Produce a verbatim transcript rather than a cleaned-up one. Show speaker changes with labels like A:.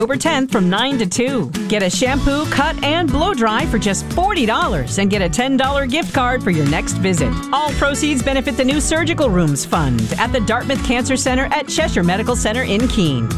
A: October tenth from nine to two. Get a shampoo, cut, and blow dry for just forty dollars and get a ten dollars gift card for your next visit. All proceeds benefit the new Surgical Rooms Fund at the Dartmouth Cancer Center at Cheshire Medical Center in Keene.